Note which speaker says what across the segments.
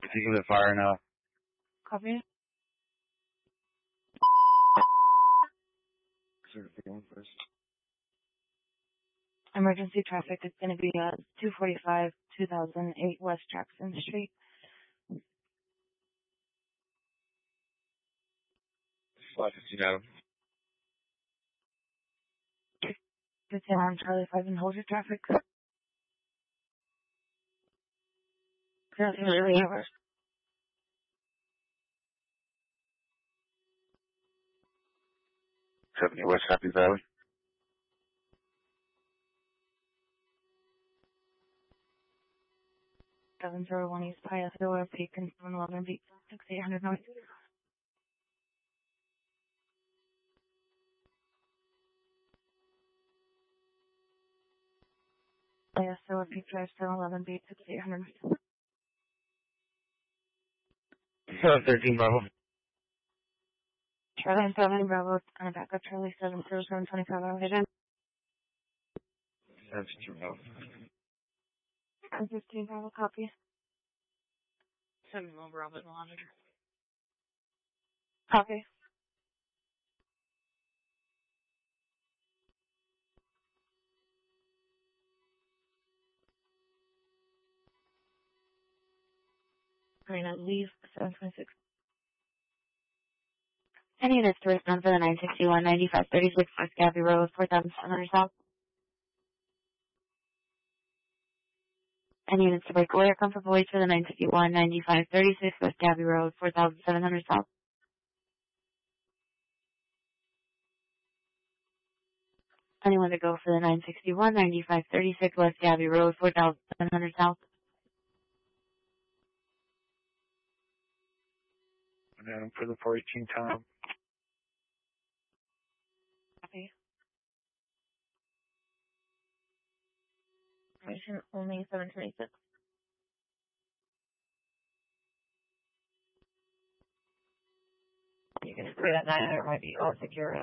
Speaker 1: Particular fire now.
Speaker 2: Copy.
Speaker 1: Certificate first.
Speaker 2: Emergency traffic is going to be 245 2008 West Jackson Street.
Speaker 1: 515 Adam.
Speaker 2: 15 on Charlie 5 and hold your traffic. Really over.
Speaker 1: 70 West Happy Valley.
Speaker 2: 701 East Pyathdora, Pekin, 711 Beat, 6800 North. Pyathdora, Peak Drive, 711 Beat, 6800 North.
Speaker 1: 13 Bravo.
Speaker 2: Charlie 7 Bravo, on a backup Charlie 707 25 hour hidden.
Speaker 1: 17 Bravo.
Speaker 2: 15 Bravo, copy. 7 Bravo, monitor. Copy. Marina, leave 726. Any units to respond for the 961 9536 West Gabby Road, 4700 South. Any units to break away or come for voice for the 961 9536 West Gabby Road, 4700 South. Anyone to go for the 961 9536 West Gabby Road, 4700 South.
Speaker 1: And then for the 418 Tom.
Speaker 2: Copy. Information only 726. You can screw that 900 might be all secure.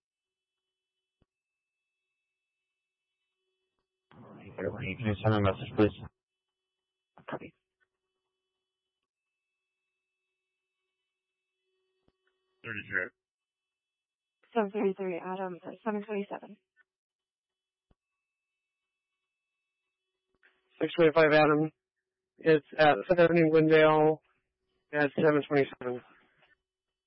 Speaker 1: Can you send a message, please?
Speaker 2: Copy.
Speaker 1: 33.
Speaker 2: 733 Adam, 727.
Speaker 3: 625 Adam. It's at 70 Windale at 727.